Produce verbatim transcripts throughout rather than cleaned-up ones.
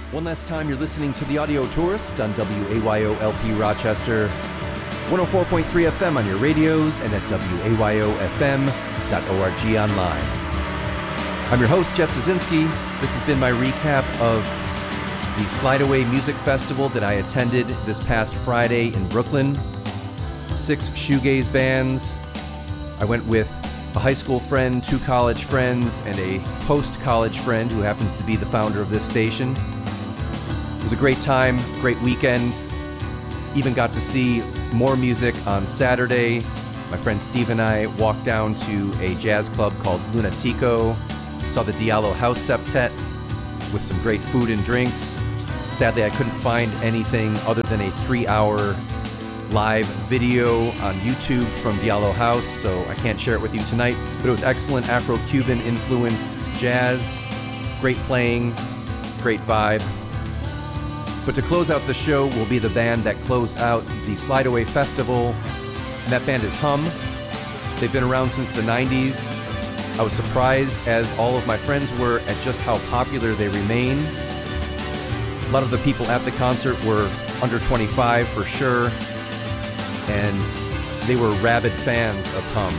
One last time, you're listening to The Audio Tourist on W A Y O L P Rochester, one oh four point three F M on your radios, and at W A Y O F M dot org online. I'm your host, Jeff Zazinski. This has been my recap of the Slide Away Music Festival that I attended this past Friday in Brooklyn. Six shoegaze bands. I went with a high school friend, two college friends, and a post-college friend who happens to be the founder of this station. It was a great time, great weekend. Even got to see more music on Saturday. My friend Steve and I walked down to a jazz club called Lunatico, saw the Diallo House Septet with some great food and drinks. Sadly, I couldn't find anything other than a three-hour live video on YouTube from Diallo House, so I can't share it with you tonight. But it was excellent Afro-Cuban influenced jazz, great playing, great vibe. But to close out the show will be the band that closed out the Slide Away Festival, and that band is Hum. They've been around since the nineties. I was surprised, as all of my friends were, at just how popular they remain. A lot of the people at the concert were under twenty-five for sure, and they were rabid fans of Hum.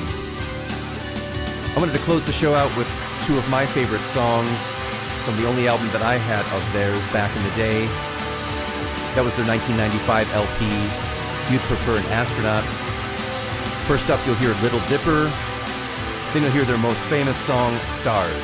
I wanted to close the show out with two of my favorite songs from the only album that I had of theirs back in the day. That was their nineteen ninety-five L P, You'd Prefer an Astronaut. First up, you'll hear Little Dipper. Then you'll hear their most famous song, Stars.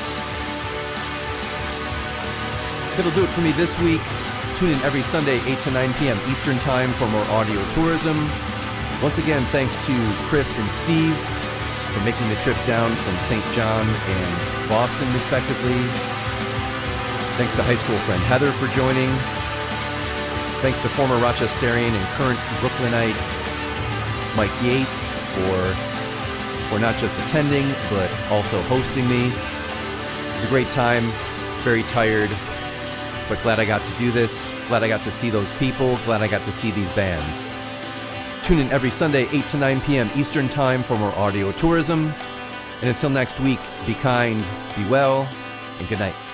That'll do it for me this week. Tune in every Sunday, eight to nine p.m. Eastern Time for more audio tourism. Once again, thanks to Chris and Steve for making the trip down from Saint John and Boston, respectively. Thanks to high school friend Heather for joining. Thanks to former Rochesterian and current Brooklynite Mike Yates for, for not just attending, but also hosting me. It was a great time, very tired, but glad I got to do this. Glad I got to see those people. Glad I got to see these bands. Tune in every Sunday, eight to nine p.m. Eastern Time for more audio tourism. And until next week, be kind, be well, and good night.